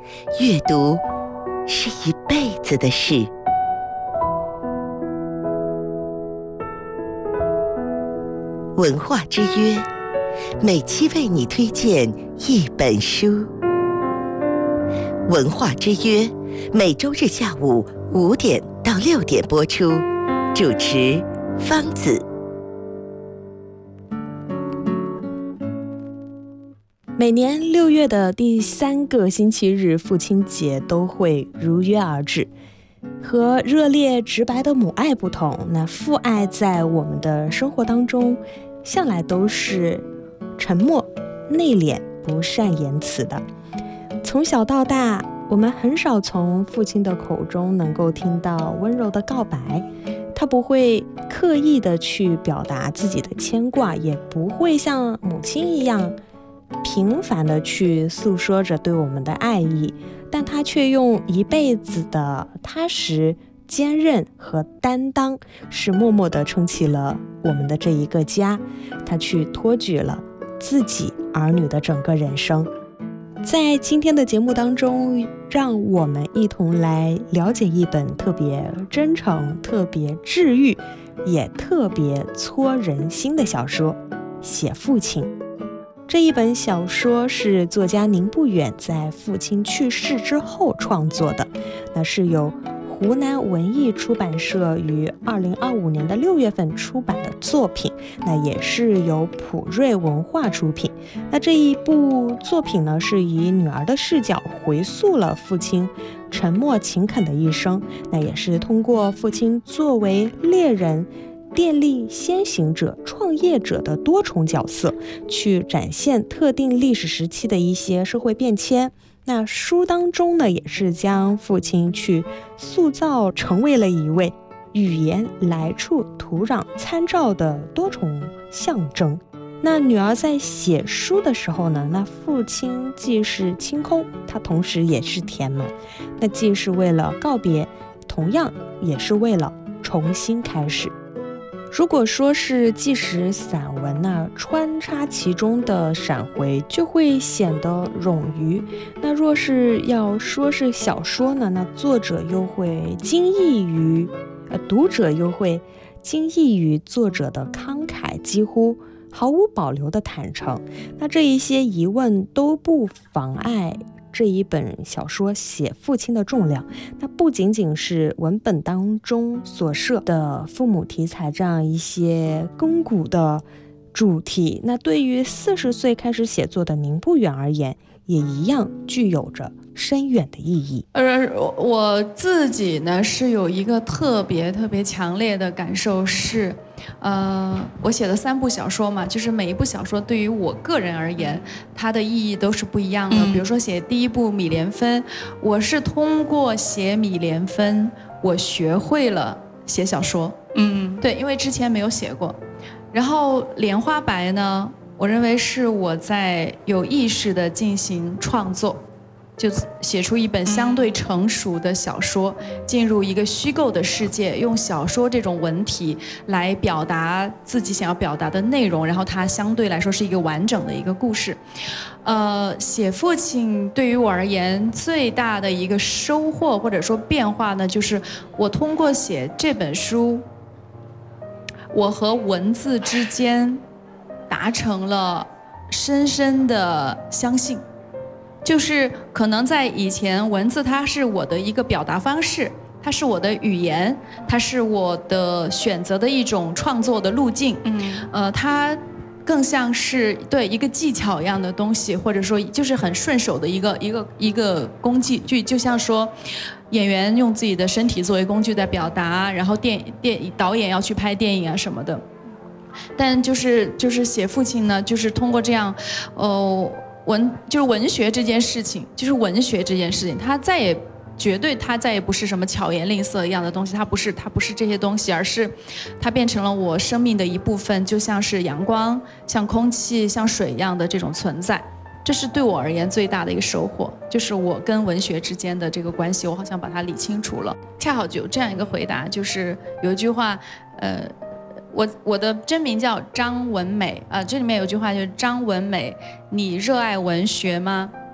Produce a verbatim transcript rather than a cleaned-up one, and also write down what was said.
阅读是一辈子的事。文化之约，每期为你推荐一本书。文化之约，每周日下午五点到六点播出，主持方子。 每年六月的第三个星期日，父亲节都会如约而至。和热烈直白的母爱不同，那父爱在我们的生活当中向来都是沉默、内敛、不善言辞的。从小到大，我们很少从父亲的口中能够听到温柔的告白，他不会刻意的去表达自己的牵挂，也不会像母亲一样频繁的去诉说着对我们的爱意，但他却用一辈子的踏实、坚韧和担当，是默默地撑起了我们的这一个家。他去托举了自己儿女的整个人生。在今天的节目当中，让我们一同来了解一本特别真诚、特别治愈，也特别戳人心的小说《写父亲》。这一本小说是作家宁不远在父亲去世之后创作的，那是由湖南文艺出版社于二零二五年的六月份出版的作品，那也是由普瑞文化出品。那这一部作品呢，是以女儿的视角回溯了父亲沉默勤恳的一生，那也是通过父亲作为猎人、电力先行者、创业者的多重角色，去展现特定历史时期的一些社会变迁。那书当中呢，也是将父亲去塑造成为了一位语言、来处、土壤参照的多重象征。那女儿在写书的时候呢，那父亲既是清空，他同时也是填满。那既是为了告别，同样也是为了重新开始。如果说是纪实散文呢，穿插其中的闪回就会显得冗余；那若是要说是小说呢，那作者又会惊异于，呃，读者又会惊异于作者的慷慨，几乎毫无保留的坦诚。那这一些疑问都不妨碍这一本小说写父亲的重量。那不仅仅是文本当中所设的父母题材这样一些亘古的主题，那对于四十岁开始写作的宁不远而言，也一样具有着深远的意义。 呃，我自己呢是有一个特别特别强烈的感受是，呃，我写的三部小说嘛，就是每一部小说对于我个人而言，它的意义都是不一样的。嗯、比如说写第一部《米莲芬》，我是通过写米莲芬，我学会了写小说。嗯，对，因为之前没有写过。然后《莲花白》呢，我认为是我在有意识地进行创作。就写出一本相对成熟的小说，进入一个虚构的世界，用小说这种文体来表达自己想要表达的内容，然后它相对来说是一个完整的一个故事。呃，写父亲对于我而言最大的一个收获或者说变化呢，就是我通过写这本书，我和文字之间达成了深深的相信。就是可能在以前，文字它是我的一个表达方式，它是我的语言，它是我的选择的一种创作的路径。嗯，呃，它更像是对一个技巧一样的东西，或者说就是很顺手的一个一个一个工具，就就像说演员用自己的身体作为工具在表达，然后电电导演要去拍电影啊什么的。但就是就是写父亲呢，就是通过这样，呃。文就是文学这件事情，就是文学这件事情，它再也绝对它再也不是什么巧言令色一样的东西，它不是它不是这些东西，而是它变成了我生命的一部分，就像是阳光、像空气、像水一样的这种存在。这是对我而言最大的一个收获，就是我跟文学之间的这个关系，我好像把它理清楚了。恰好就有这样一个回答，就是有一句话，呃。我我的真名叫张文美啊、呃，这里面有句话就是张文美，你热爱文学吗？